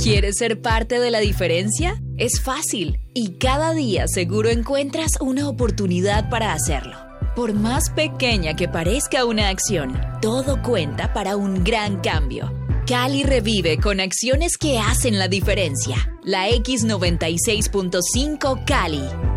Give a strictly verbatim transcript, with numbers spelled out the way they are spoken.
¿Quieres ser parte de la diferencia? Es fácil y cada día seguro encuentras una oportunidad para hacerlo. Por más pequeña que parezca una acción, todo cuenta para un gran cambio. Cali revive con acciones que hacen la diferencia. La X noventa y seis punto cinco Cali.